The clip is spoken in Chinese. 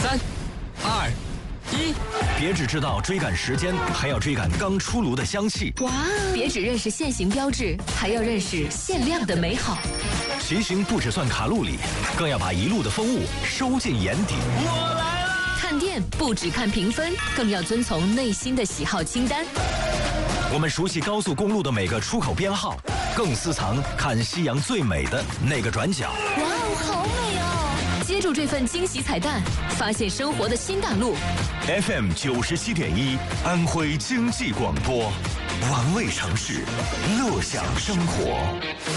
3、2、1， 别只知道追赶时间，还要追赶刚出炉的香气。 哇！别只认识现行标志，还要认识限量的美好。 骑行不只算卡路里，更要把一路的风物收进眼底。 我来了！ 看店不只看评分，更要遵从内心的喜好清单。 我们熟悉高速公路的每个出口编号，更私藏看夕阳最美的那个转角。 哇哦，好美哦！接住这份惊喜彩蛋，发现生活的新大陆。 FM 97.1，安徽经济广播，玩味城市，乐享生活。